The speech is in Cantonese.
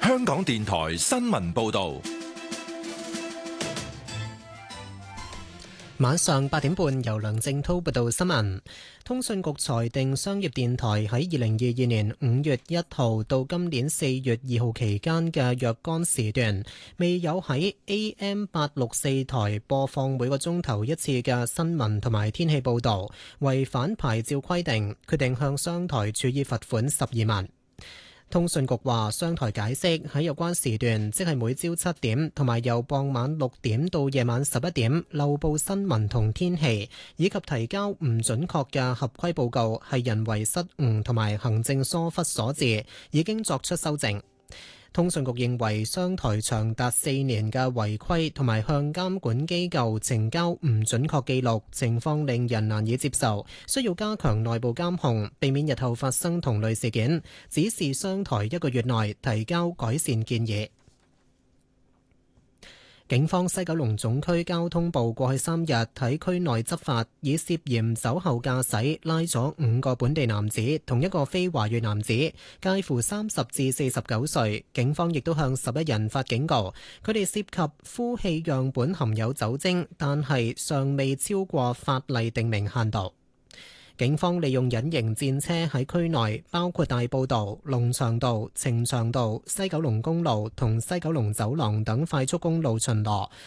香港電台新聞報道。 晚上8點半，由梁正滔報道新聞。通訊局裁定商業電台喺2022年5月1號到今年4月2號期間嘅若干時段，未有喺 AM864 台播放每個鐘頭一次嘅新聞同埋天氣報導，違反牌照規定，決定向商台處以罰款12萬。通訊局話，商台解釋喺有關時段，即係每朝7點同埋由傍晚6點到夜晚11點漏報新聞同天氣，以及提交唔準確嘅合規報告，係人為失誤同埋行政疏忽所致，已經作出修正。通訊局認為商台長達4年嘅違規同埋向監管機構呈交唔準確記錄，情況令人難以接受，需要加強內部監控，避免日後發生同類事件，指示商台1個月內提交改善建議。警方西九龍總區交通部過去3日喺區內執法，以涉嫌酒後駕駛拉咗5個本地男子同1個非華裔男子，介乎30至49歲。警方亦都向11人發警告，佢哋涉及呼氣樣本含有酒精，但係尚未超過法例定明限度。警方利用隱形戰車喺區內，包括大埔道、龍翔道、呈祥道、西九龍公路同西九龍走廊等快速公路巡邏，